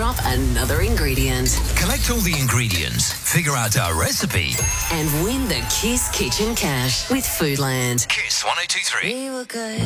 drop another ingredient. Collect all the ingredients, figure out our recipe, and win the Kiss Kitchen Cash with Foodland. Kiss 102.3. We were good.